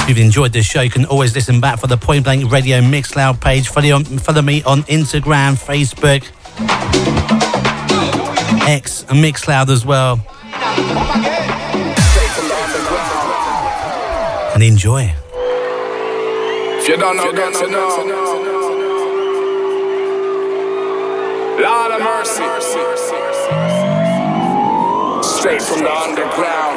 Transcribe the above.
you've enjoyed this show, you can always listen back for the Point Blank Radio Mixcloud page. Follow me on Instagram, Facebook, X, and Mixcloud as well. And enjoy. If you don't know, get to know. Lord of mercy. Straight from the underground.